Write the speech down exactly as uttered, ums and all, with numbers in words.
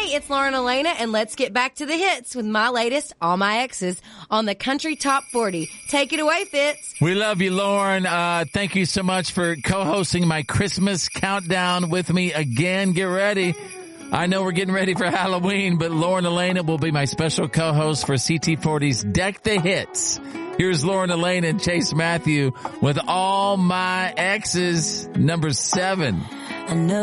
it's Lauren Elena, and let's get back to the hits with my latest, All My Exes, on the Country Top forty. Take it away, Fitz. We love you, Lauren. Uh, thank you so much for co-hosting my Christmas countdown with me again. Get ready. I know we're getting ready for Halloween, but Lauren Elena will be my special co-host for C T forty's Deck the Hits. Here's Lauren Elena and Chase Matthew with All My Exes, number seven. I know